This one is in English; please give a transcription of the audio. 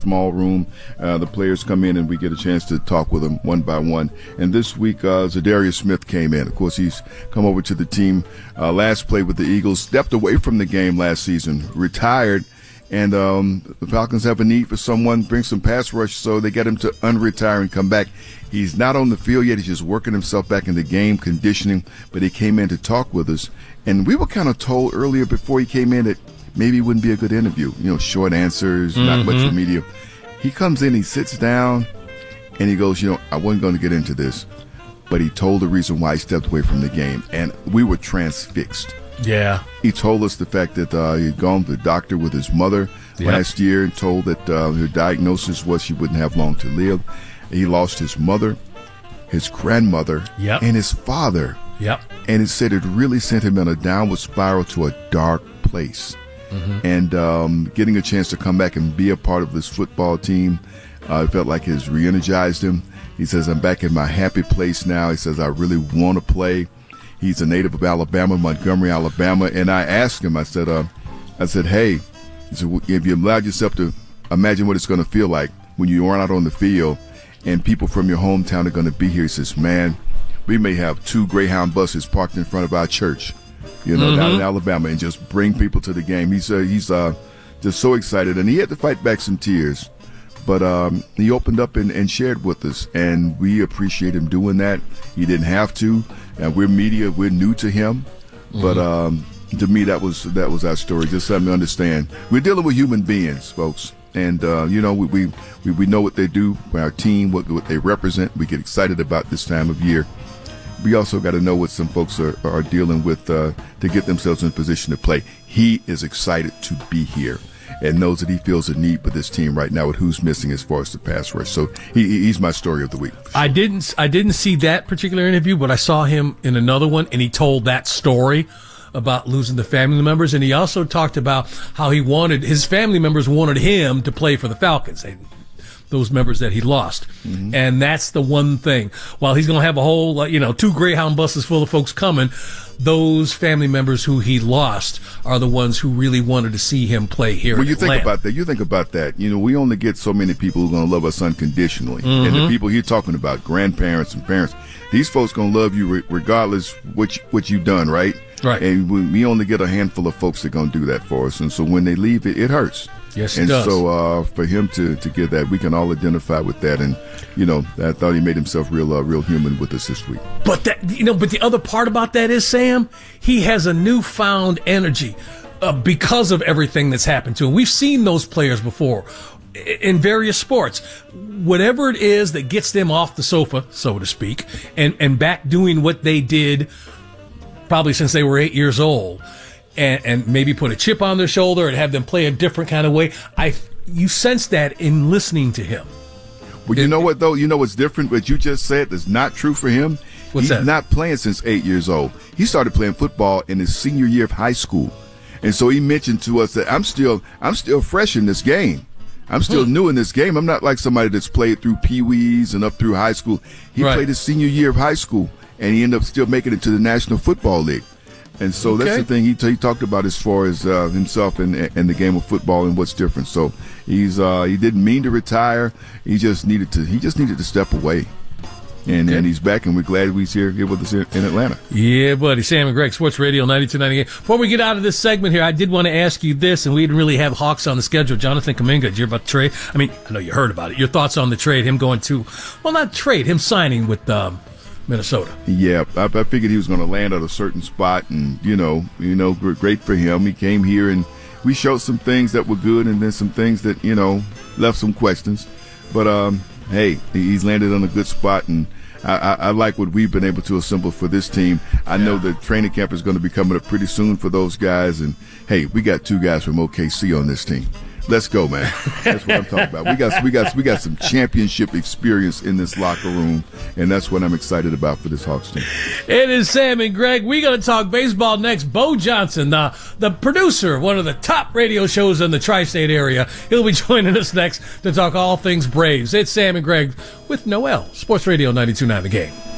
small room. The players come in and we get a chance to talk with them one by one. And this week, Zadarius Smith came in. Of course, he's come over to the team. Last played with the Eagles, stepped away from the game last season, retired. And the Falcons have a need for someone, bring some pass rush, so they get him to unretire and come back. He's not on the field yet. He's just working himself back in the game, conditioning. But he came in to talk with us. And we were kind of told earlier before he came in that maybe it wouldn't be a good interview. You know, short answers, not much for media. He comes in, he sits down, and he goes, I wasn't going to get into this. But he told the reason why he stepped away from the game. And we were transfixed. Yeah. He told us the fact that he had gone to the doctor with his mother last year and told that her diagnosis was she wouldn't have long to live. He lost his mother, his grandmother, and his father. And he said it really sent him in a downward spiral to a dark place. And getting a chance to come back and be a part of this football team, felt like it's re-energized him. He says, I'm back in my happy place now. He says, I really want to play. He's a native of Alabama, Montgomery, Alabama. And I asked him, I said, hey, he said, if you allowed yourself to imagine what it's going to feel like when you aren't out on the field and people from your hometown are going to be here. He says, man, we may have 2 Greyhound buses parked in front of our church, down in Alabama, and just bring people to the game. He's just so excited. And he had to fight back some tears. But he opened up and shared with us, and we appreciate him doing that. He didn't have to. And we're media, we're new to him. But to me, that was our story. Just let me understand. We're dealing with human beings, folks. And, we know what they do for our team, what they represent. We get excited about this time of year. We also got to know what some folks are dealing with to get themselves in a position to play. He is excited to be here and knows that he feels a need for this team right now with who's missing as far as the pass rush. So he's my story of the week. Sure. I didn't see that particular interview, but I saw him in another one, and he told that story about losing the family members, and he also talked about how his family members wanted him to play for the Falcons. Those members that he lost. And that's the one thing. While he's going to have a whole, 2 Greyhound buses full of folks coming, those family members who he lost are the ones who really wanted to see him play here in Atlanta. You think about that. We only get so many people who are going to love us unconditionally. And the people you're talking about, grandparents and parents, these folks going to love you regardless what you've done, right? Right. And we only get a handful of folks that are going to do that for us. And so when they leave, it hurts. Yes, it does. So for him to get that, we can all identify with that. And, I thought he made himself real human with us this week. But but the other part about that is, Sam, he has a newfound energy because of everything that's happened to him. We've seen those players before in various sports. Whatever it is that gets them off the sofa, so to speak, and back doing what they did probably since they were 8 years old. And maybe put a chip on their shoulder and have them play a different kind of way. You sense that in listening to him. Well, you know what, though? You know what's different? What you just said is not true for him. What's that? He's not playing since 8 years old. He started playing football in his senior year of high school. And so he mentioned to us that I'm still fresh in this game. I'm still new in this game. I'm not like somebody that's played through Pee-wees and up through high school. He played his senior year of high school, and he ended up still making it to the National Football League. And so that's the thing he talked about as far as himself and the game of football and what's different. So he didn't mean to retire. He just needed to step away. And he's back, and we're glad he's here with us in Atlanta. Yeah, buddy. Sam and Greg, Sports Radio 92.98. Before we get out of this segment here, I did want to ask you this, and we didn't really have Hawks on the schedule. Jonathan Kuminga, did you hear about the trade? I mean, I know you heard about it. Your thoughts on the trade, him going to, well, not trade, him signing with Minnesota. Yeah, I figured he was going to land at a certain spot, and great for him. He came here, and we showed some things that were good, and then some things that left some questions. But hey, he's landed on a good spot, and I like what we've been able to assemble for this team. I know the training camp is going to be coming up pretty soon for those guys, and hey, we got 2 guys from OKC on this team. Let's go, man. That's what I'm talking about. We got some championship experience in this locker room, and that's what I'm excited about for this Hawks team. It is Sam and Greg. We're going to talk baseball next. Bo Johnson, the producer of one of the top radio shows in the tri-state area, he'll be joining us next to talk all things Braves. It's Sam and Greg with Noel. Sports Radio 92.9 The Game.